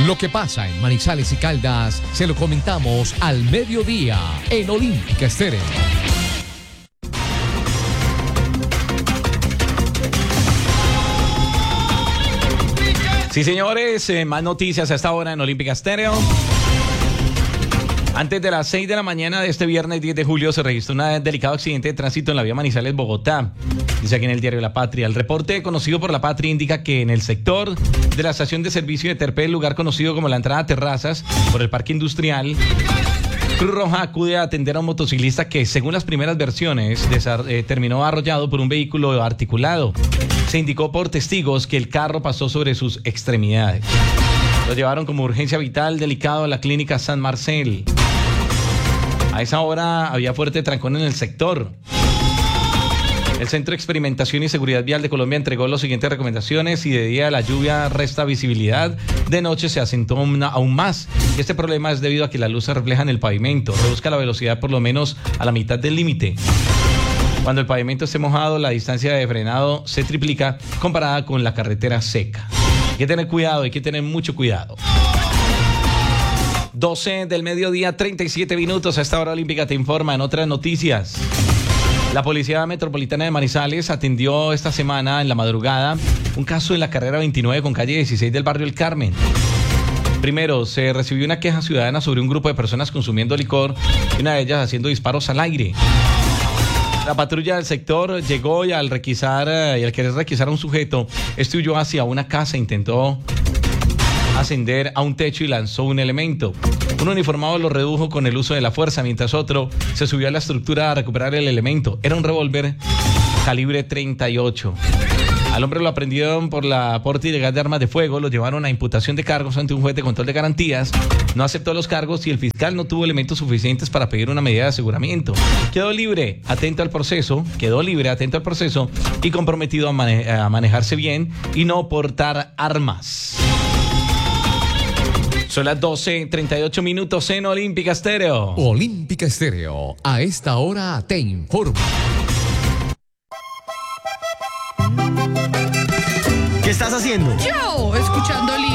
Lo que pasa en Manizales y Caldas se lo comentamos al mediodía en Olímpica Estéreo. Sí, señores, más noticias a esta hora en Olímpica Estéreo. Antes de las 6 de la mañana de este viernes 10 de julio se registró un delicado accidente de tránsito en la vía Manizales-Bogotá. Dice aquí en el diario La Patria. El reporte conocido por La Patria indica que en el sector de la estación de servicio de Terpel, lugar conocido como la entrada a Terrazas, por el parque industrial, Cruz Roja acude a atender a un motociclista que, según las primeras versiones, terminó arrollado por un vehículo articulado. Se indicó por testigos que el carro pasó sobre sus extremidades. Lo llevaron como urgencia vital delicado a la clínica San Marcel. A esa hora había fuerte trancón en el sector. El Centro de Experimentación y Seguridad Vial de Colombia entregó las siguientes recomendaciones y de día la lluvia resta visibilidad, de noche se acentuó aún más. Y este problema es debido a que la luz se refleja en el pavimento, reduzca la velocidad por lo menos a la mitad del límite. Cuando el pavimento esté mojado, la distancia de frenado se triplica comparada con la carretera seca. Hay que tener cuidado, hay que tener mucho cuidado. 12 del mediodía, 37 minutos. A esta hora Olímpica te informa. En otras noticias, la Policía Metropolitana de Manizales atendió esta semana en la madrugada un caso en la carrera 29 con calle 16 del barrio El Carmen. Primero, se recibió una queja ciudadana sobre un grupo de personas consumiendo licor y una de ellas haciendo disparos al aire. La patrulla del sector llegó y al querer requisar a un sujeto, este huyó hacia una casa, intentó ascender a un techo y lanzó un elemento. Un uniformado lo redujo con el uso de la fuerza, mientras otro se subió a la estructura a recuperar el elemento. Era un revólver calibre 38. Al hombre lo aprendieron por la porte ilegal de armas de fuego, lo llevaron a imputación de cargos ante un juez de control de garantías. No aceptó los cargos y el fiscal no tuvo elementos suficientes para pedir una medida de aseguramiento. Quedó libre, atento al proceso y comprometido a manejarse bien y no portar armas. Son las 12:38 minutos en Olímpica Estéreo. Olímpica Estéreo, a esta hora te informa. ¿Qué estás haciendo? Yo, escuchando